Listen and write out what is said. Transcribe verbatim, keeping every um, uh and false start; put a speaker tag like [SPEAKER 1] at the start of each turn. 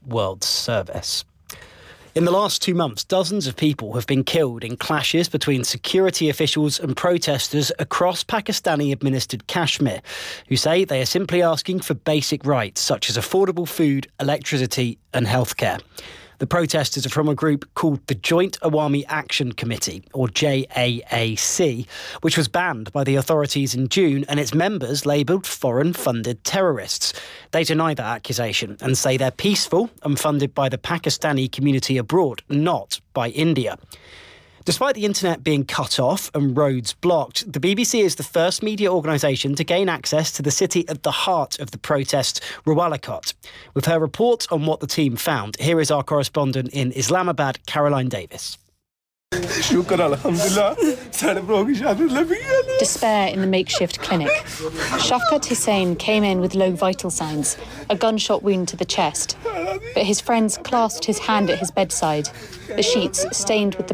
[SPEAKER 1] World Service. In the last two months, dozens of people have been killed in clashes between security officials and protesters across Pakistani-administered Kashmir, who say they are simply asking for basic rights such as affordable food, electricity and healthcare. The protesters are from a group called the Joint Awami Action Committee, or J A A C, which was banned by the authorities in June and its members labelled foreign-funded terrorists. They deny that accusation and say they're peaceful and funded by the Pakistani community abroad, not by India. Despite the internet being cut off and roads blocked, the B B C is the first media organisation to gain access to the city at the heart of the protests, Rawalakot. With her report on what the team found, here is our correspondent in Islamabad, Caroline Davis.
[SPEAKER 2] Despair
[SPEAKER 3] in the makeshift clinic. Shafkat Hussain came in with low vital signs, a gunshot wound to the chest. But his friends clasped his hand at his bedside, the sheets stained with the